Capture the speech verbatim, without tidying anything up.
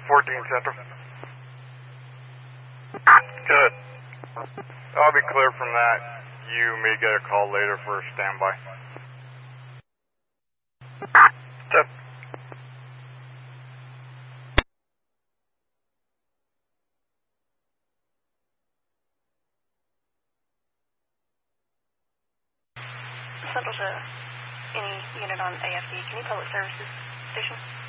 fourteen Central. Good. I'll be clear from that. You may get a call later for a standby. Step. Central to any unit on A F D. Can you public services station?